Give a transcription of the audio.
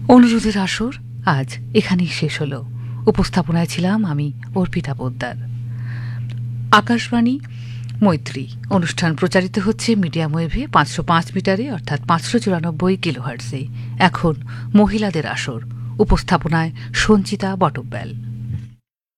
অনুরোধের আসর আজ এখানেই শেষ হল। উপস্থাপনায় ছিলাম আমি অর্পিতা পোদ্দার। আকাশবাণী মৈত্রী অনুষ্ঠান প্রচারিত হচ্ছে মিডিয়াম ওয়েভে 505 মিটারে অর্থাৎ 594 কিলোহার্টজে। এখন মহিলাদের আসর, উপস্থাপনায় সঞ্চিতা বটব্যাল।